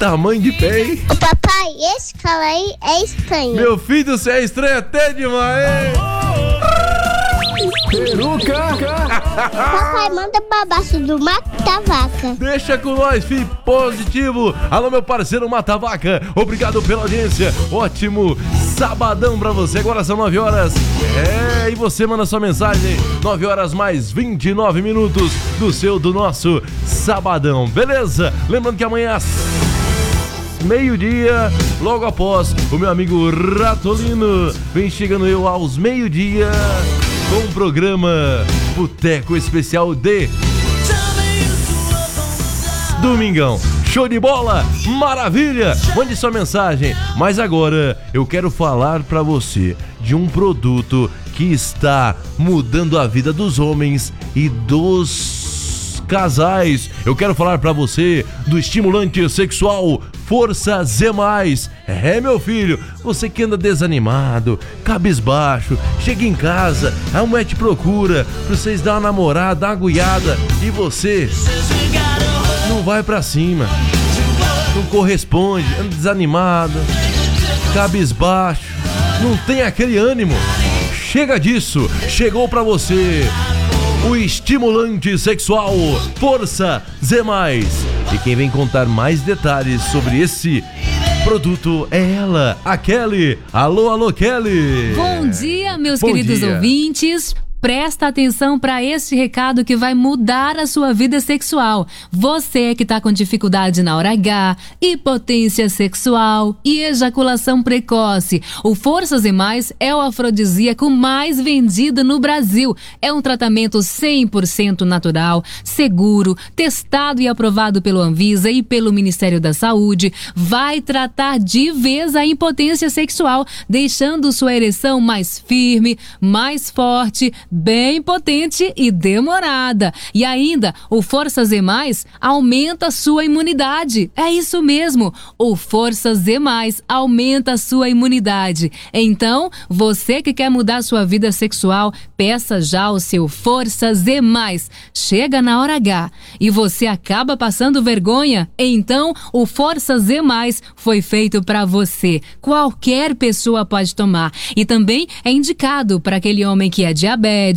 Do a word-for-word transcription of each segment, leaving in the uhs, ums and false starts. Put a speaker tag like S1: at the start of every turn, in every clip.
S1: tamanho de pé, hein?
S2: Ô papai, esse cara aí é estranho.
S1: Meu filho, você é estranho até demais, hein?
S3: Peruca!
S2: Papai, manda babaço do Mata Vaca.
S1: Deixa com nós, filho positivo. Alô, meu parceiro Mata Vaca, obrigado pela audiência. Ótimo sabadão pra você. Agora são nove horas. É, e você manda sua mensagem. nove horas mais vinte e nove minutos do seu, do nosso sabadão. Beleza? Lembrando que amanhã às meio-dia, logo após o meu amigo Ratolino, vem chegando eu aos meio-dia com o programa Boteco Especial de Domingão. Show de bola, maravilha, mande sua mensagem. Mas agora eu quero falar pra você de um produto que está mudando a vida dos homens e dos casais. Eu quero falar pra você do estimulante sexual Força Z mais. É, meu filho, você que anda desanimado, cabisbaixo, chega em casa, a mulher te procura pra vocês dar uma namorada, uma agulhada, e você não vai pra cima, não corresponde, anda desanimado, cabisbaixo, não tem aquele ânimo. Chega disso, chegou pra você o estimulante sexual Força Z mais. E quem vem contar mais detalhes sobre esse produto é ela, a Kelly. Alô, alô, Kelly.
S4: Bom dia, meus
S1: Bom
S4: queridos
S1: dia.
S4: ouvintes. Presta atenção para este recado que vai mudar a sua vida sexual. Você que está com dificuldade na hora H, impotência sexual e ejaculação precoce. O Força Z mais é o afrodisíaco mais vendido no Brasil. É um tratamento cem por cento natural, seguro, testado e aprovado pelo Anvisa e pelo Ministério da Saúde. Vai tratar de vez a impotência sexual, deixando sua ereção mais firme, mais forte, bem potente e demorada. E ainda, o Força Z mais aumenta a sua imunidade. É isso mesmo, o Força Z mais aumenta a sua imunidade. Então, você que quer mudar sua vida sexual, peça já o seu Força Z mais. Chega na hora H e você acaba passando vergonha? Então, o Força Z mais foi feito para você. Qualquer pessoa pode tomar. E também é indicado para aquele homem que é diabético,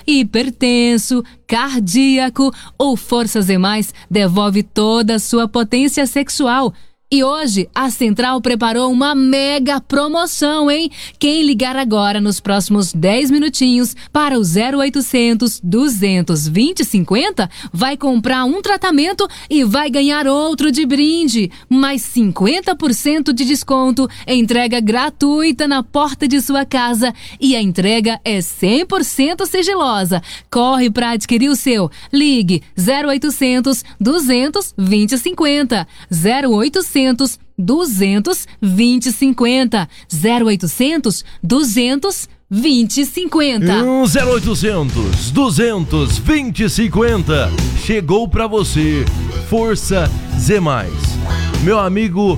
S4: hipertenso, cardíaco. O Força Z mais devolve toda a sua potência sexual. E hoje a Central preparou uma mega promoção, hein? Quem ligar agora nos próximos dez minutinhos para o zero oitocentos, duzentos, vinte, cinquenta vai comprar um tratamento e vai ganhar outro de brinde. Mais cinquenta por cento de desconto, entrega gratuita na porta de sua casa e a entrega é cem por cento sigilosa. Corre para adquirir o seu. Ligue zero oitocentos, duzentos, vinte, cinquenta. zero oitocentos, duzentos, vinte, cinquenta. zero oitocentos, duzentos, vinte, cinquenta.
S1: Um zero oitocentos, duzentos, vinte, cinquenta. Chegou pra você Força Z mais. Meu amigo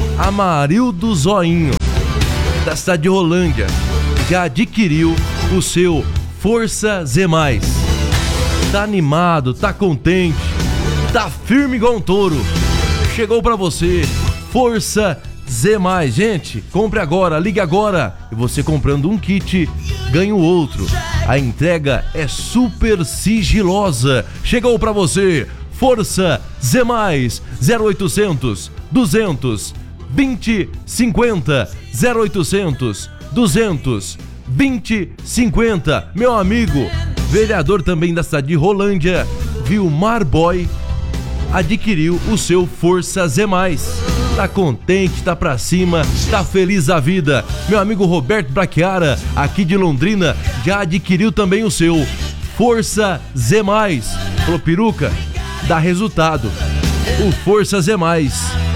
S1: Amarildo Zoinho, da cidade de Rolândia, já adquiriu o seu Força Z mais. Tá animado, tá contente, tá firme igual um touro. Chegou pra você Força Z mais. Gente, compre agora, ligue agora. E você comprando um kit, ganha o outro. A entrega é super sigilosa. Chegou pra você Força Z mais. Zero oitocentos, duzentos, vinte, cinquenta. Zero oitocentos, duzentos, vinte, cinquenta. Meu amigo vereador também da cidade de Rolândia, Vilmar Boy, adquiriu o seu Força Z mais. Tá contente, tá pra cima, tá feliz da vida. Meu amigo Roberto Brachiara, aqui de Londrina, já adquiriu também o seu Força Z mais. Falou, peruca, dá resultado. O Força Z mais